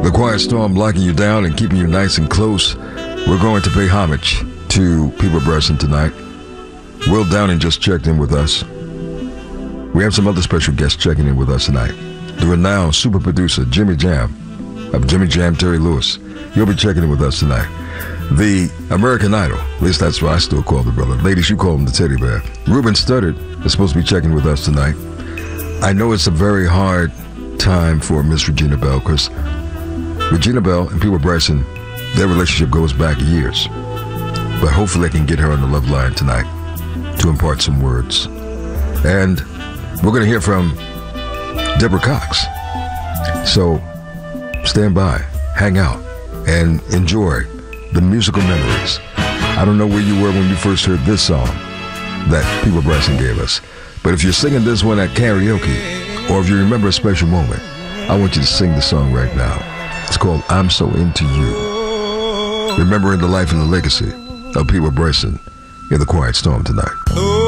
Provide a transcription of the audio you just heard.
The Quiet Storm locking you down and keeping you nice and close. We're going to pay homage to People Bryson tonight. Will Downing just checked in with us. We have some other special guests checking in with us tonight. The renowned super producer Jimmy Jam of Jimmy Jam, Terry Lewis. He'll be checking in with us tonight. The American Idol, at least that's what I still call the brother. Ladies, you call him the teddy bear. Ruben Studdard is supposed to be checking with us tonight. I know it's a very hard time for Miss Regina Belle because Regina Belle and People Bryson, their relationship goes back years. But hopefully I can get her on the love line tonight to impart some words. And we're going to hear from Deborah Cox. So stand by, hang out, and enjoy the musical memories. I don't know where you were when you first heard this song that People Bryson gave us. But if you're singing this one at karaoke, or if you remember a special moment, I want you to sing the song right now. It's called I'm So Into You. Remembering the life and the legacy of People Bryson in the Quiet Storm tonight.